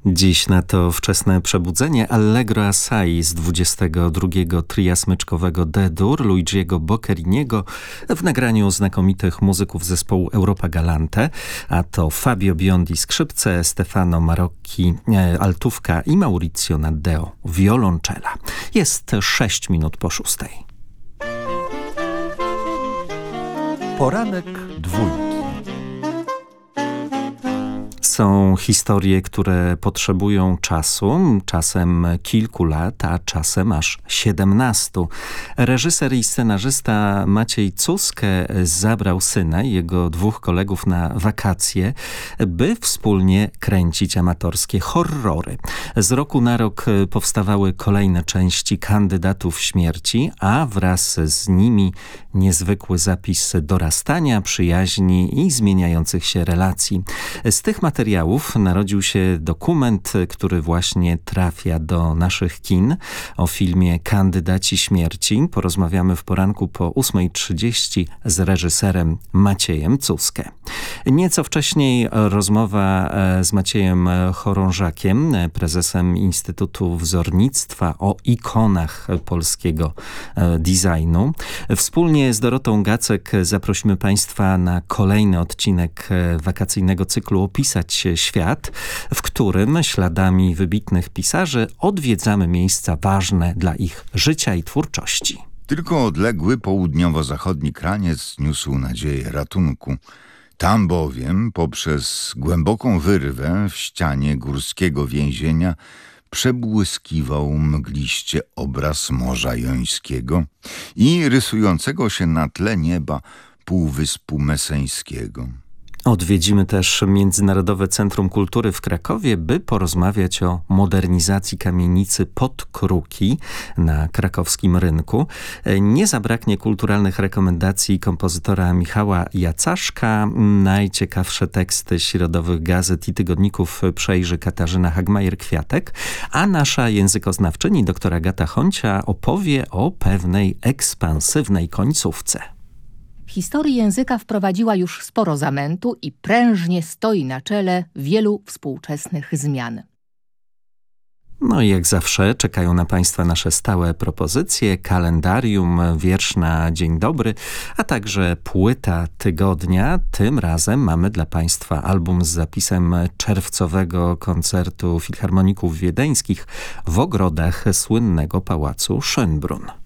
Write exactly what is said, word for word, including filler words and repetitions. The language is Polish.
Dziś na to wczesne przebudzenie Allegro Assai z dwudziestego drugiego tria smyczkowego D-dur Luigiego Boccheriniego w nagraniu znakomitych muzyków zespołu Europa Galante, a to Fabio Biondi skrzypce, Stefano Marocchi altówka i Maurizio Naddeo wiolonczela. Jest sześć minut po szóstej. Poranek dwójki. Są historie, które potrzebują czasu, czasem kilku lat, a czasem aż siedemnastu. Reżyser i scenarzysta Maciej Cuskę zabrał syna i jego dwóch kolegów na wakacje, by wspólnie kręcić amatorskie horrory. Z roku na rok powstawały kolejne części Kandydatów śmierci, a wraz z nimi niezwykły zapis dorastania, przyjaźni i zmieniających się relacji. Z tych materiałów narodził się dokument, który właśnie trafia do naszych kin. O filmie Kandydaci śmierci porozmawiamy w poranku po ósmej trzydzieści z reżyserem Maciejem Cuskę. Nieco wcześniej rozmowa z Maciejem Chorążakiem, prezesem Instytutu Wzornictwa, o ikonach polskiego designu. Wspólnie z Dorotą Gacek zaprosimy Państwa na kolejny odcinek wakacyjnego cyklu Opisać świat, w którym śladami wybitnych pisarzy odwiedzamy miejsca ważne dla ich życia i twórczości. Tylko odległy południowo-zachodni kraniec niósł nadzieję ratunku. Tam bowiem, poprzez głęboką wyrwę w ścianie górskiego więzienia, przebłyskiwał mgliście obraz Morza Jońskiego i rysującego się na tle nieba Półwyspu Meseńskiego. Odwiedzimy też Międzynarodowe Centrum Kultury w Krakowie, by porozmawiać o modernizacji kamienicy Podkruki na krakowskim rynku. Nie zabraknie kulturalnych rekomendacji kompozytora Michała Jacaszka. Najciekawsze teksty środowych gazet i tygodników przejrzy Katarzyna Hagmajer-Kwiatek, a nasza językoznawczyni dr Agata Honcia opowie o pewnej ekspansywnej końcówce. W historii języka wprowadziła już sporo zamętu i prężnie stoi na czele wielu współczesnych zmian. No i jak zawsze czekają na Państwa nasze stałe propozycje, kalendarium, wiersz na dzień dobry, a także płyta tygodnia. Tym razem mamy dla Państwa album z zapisem czerwcowego koncertu Filharmoników Wiedeńskich w ogrodach słynnego pałacu Schönbrunn.